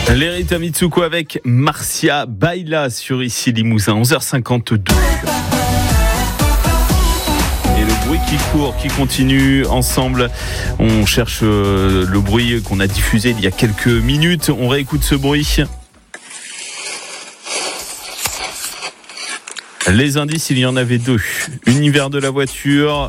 Lerita Mitsuko avec Marcia Baila sur ici Limousin, 11h52. Et le bruit qui court, qui continue ensemble. On cherche le bruit qu'on a diffusé il y a quelques minutes. On réécoute ce bruit. Les indices, il y en avait deux. Univers de la voiture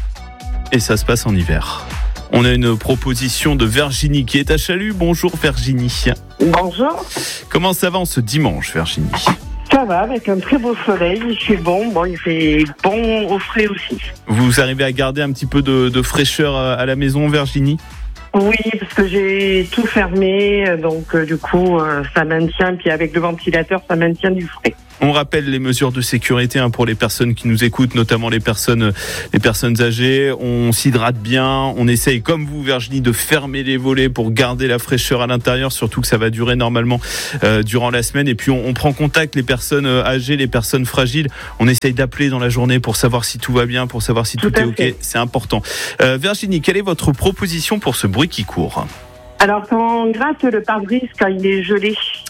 et ça se passe en hiver. On a une proposition de Virginie qui est à Chalut. Bonjour Virginie. Bonjour. Comment ça va en ce dimanche, Virginie ? Ça va, avec un très beau soleil, il fait bon, il fait bon au frais aussi. Vous arrivez à garder un petit peu de fraîcheur à la maison, Virginie ? Oui, parce que j'ai tout fermé, donc du coup ça maintient, puis avec le ventilateur ça maintient du frais. On rappelle les mesures de sécurité pour les personnes qui nous écoutent, notamment les personnes âgées. On s'hydrate bien, on essaye comme vous Virginie de fermer les volets pour garder la fraîcheur à l'intérieur, surtout que ça va durer normalement durant la semaine. Et puis on prend contact, les personnes âgées, les personnes fragiles. On essaye d'appeler dans la journée pour savoir si tout va bien, pour savoir si tout est OK. C'est important. Virginie, quelle est votre proposition pour ce bruit qui court ? Alors quand on gratte le pare-brise quand il est gelé.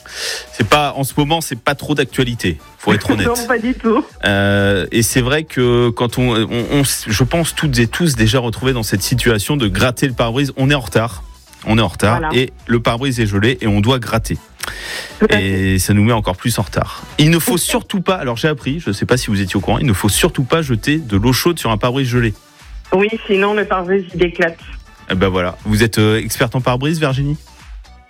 En ce moment, c'est pas trop d'actualité, faut être honnête. Non, pas du tout. Et c'est vrai que quand je pense toutes et tous déjà retrouvés dans cette situation de gratter le pare-brise, on est en retard. Voilà. Et le pare-brise est gelé et on doit gratter. Et ça nous met encore plus en retard. Il ne faut surtout pas, alors j'ai appris, je ne sais pas si vous étiez au courant, il ne faut surtout pas jeter de l'eau chaude sur un pare-brise gelé. Oui, sinon le pare-brise il éclate. Et ben voilà. Vous êtes experte en pare-brise, Virginie ? Comment ?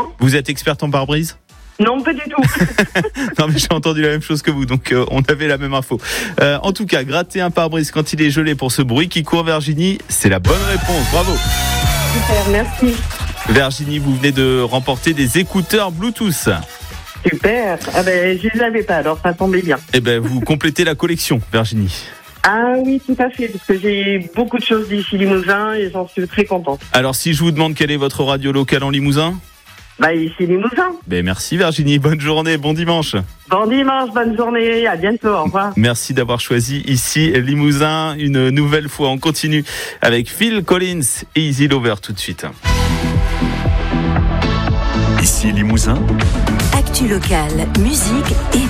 Vous êtes experte en pare-brise ? Non, pas du tout. Non, mais j'ai entendu la même chose que vous, donc on avait la même info. En tout cas, gratter un pare-brise quand il est gelé pour ce bruit qui court, Virginie, c'est la bonne réponse. Bravo. Super, merci. Virginie, vous venez de remporter des écouteurs Bluetooth. Super. Je les avais pas, alors ça tombait bien. Eh ben, vous complétez la collection, Virginie. Ah oui, tout à fait, parce que j'ai beaucoup de choses d'ici Limousin et j'en suis très contente. Alors, si je vous demande quelle est votre radio locale en Limousin ? Ici Limousin. Merci Virginie, bonne journée, bon dimanche. Bon dimanche, bonne journée, à bientôt, au revoir. Merci d'avoir choisi ici Limousin une nouvelle fois. On continue avec Phil Collins et Easy Lover tout de suite. Ici Limousin. Actu locale, musique et